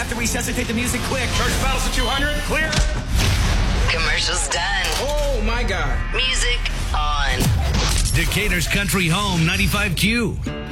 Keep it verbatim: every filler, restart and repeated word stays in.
have to resuscitate the music quick. Church battles at two hundred. Clear. Commercials done. Oh, my God. Music on. Decatur's Country Home, ninety-five Q.